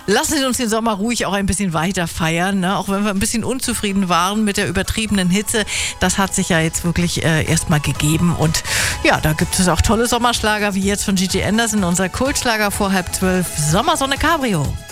Lassen Sie uns den Sommer ruhig auch ein bisschen weiter feiern, ne? Auch wenn wir ein bisschen unzufrieden waren mit der übertriebenen Hitze. Das hat sich ja jetzt wirklich erstmal gegeben. Und ja, da gibt es auch tolle Sommerschlager, wie jetzt von Gigi Anderson, unser Kultschlager vor 11:30, Sommersonne Cabrio.